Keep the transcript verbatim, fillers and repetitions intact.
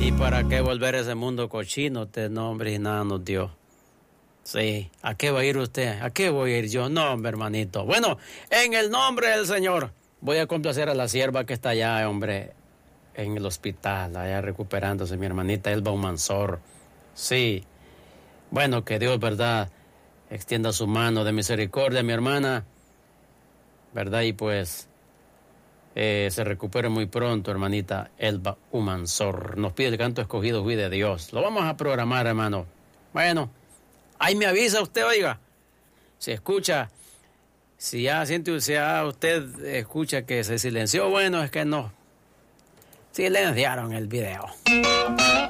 ¿Y para qué volver a ese mundo cochino? Usted no, hombre, y nada nos dio. Sí, ¿a qué va a ir usted? ¿A qué voy a ir yo? No, hombre, hermanito. Bueno, en el nombre del Señor, voy a complacer a la sierva que está allá, hombre, en el hospital, allá recuperándose, mi hermanita Elba Humansor. Sí, bueno, que Dios, ¿verdad?, extienda su mano de misericordia, mi hermana, ¿verdad? Y pues eh, se recupere muy pronto, hermanita Elba Humansor. Nos pide el canto escogido, Fui de Dios. Lo vamos a programar, hermano. Bueno, ahí me avisa usted, oiga. Si escucha, si ya siente, si ya usted escucha que se silenció, bueno, es que no silenciaron el video.